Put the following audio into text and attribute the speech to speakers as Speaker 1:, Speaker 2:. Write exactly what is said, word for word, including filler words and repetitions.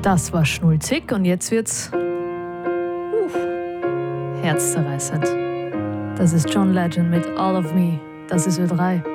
Speaker 1: Das war schnulzig und jetzt wird's uh, herzzerreißend. Das ist John Legend mit All of Me. Das ist Ö drei.